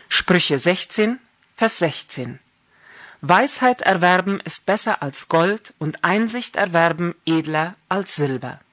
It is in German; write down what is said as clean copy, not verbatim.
Sprüche 16, Vers 16. Weisheit erwerben ist besser als Gold und Einsicht erwerben edler als Silber.